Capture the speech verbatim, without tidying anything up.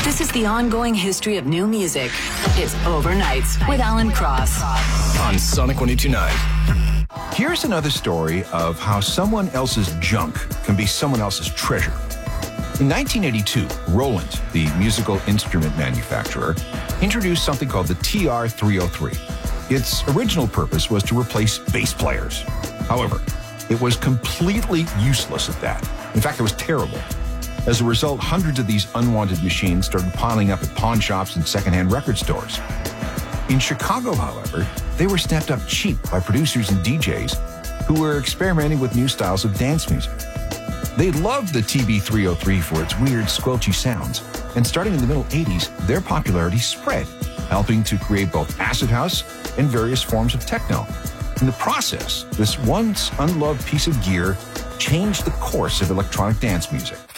This is the ongoing history of new music. It's Overnights with Alan Cross on Sonic one oh two point nine. Here's another story of how someone else's junk can be someone else's treasure. In nineteen eighty-two, Roland, the musical instrument manufacturer, introduced something called the T R three oh three. Its original purpose was to replace bass players. However, it was completely useless at that. In fact, it was terrible. As a result, hundreds of these unwanted machines started piling up at pawn shops and secondhand record stores. In Chicago, however, they were snapped up cheap by producers and D Js who were experimenting with new styles of dance music. They loved the T B three oh three for its weird, squelchy sounds, and starting in the middle eighties, their popularity spread, helping to create both acid house and various forms of techno. In the process, this once unloved piece of gear changed the course of electronic dance music.